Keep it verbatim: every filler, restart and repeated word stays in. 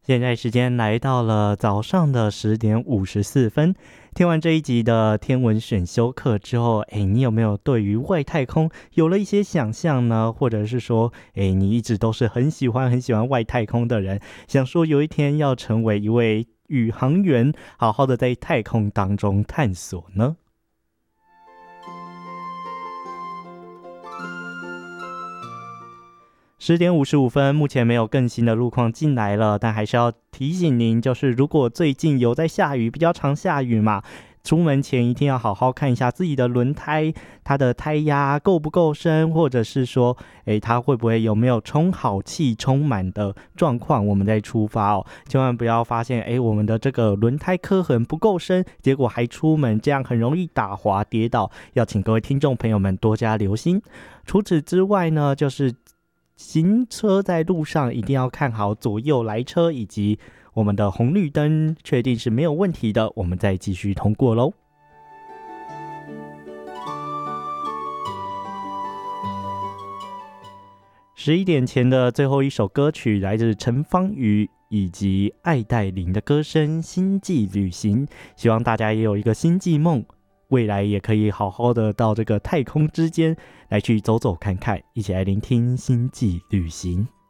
现在时间来到了早上的十点五十四分。听完这一集的天文选修课之后，哎，你有没有对于外太空有了一些想象呢？或者是说，哎，你一直都是很喜欢很喜欢外太空的人，想说有一天要成为一位宇航员，好好的在太空当中探索呢？十点五十五分，目前没有更新的路况进来了，但还是要提醒您，就是如果最近有在下雨，比较常下雨嘛，出门前一定要好好看一下自己的轮胎，它的胎压够不够深，或者是说，诶，它会不会有没有充好气、充满的状况，我们再出发哦。千万不要发现，诶，我们的这个轮胎磕痕不够深，结果还出门，这样很容易打滑跌倒，要请各位听众朋友们多加留心。除此之外呢，就是行车在路上一定要看好左右来车以及我们的红绿灯，确定是没有问题的，我们再继续通过咯。十一点前的最后一首歌曲来自陈芳语以及艾黛琳的歌声《星际旅行》，希望大家也有一个星际梦，未来也可以好好的到这个太空之间来去走走看看，一起来聆听星际旅行。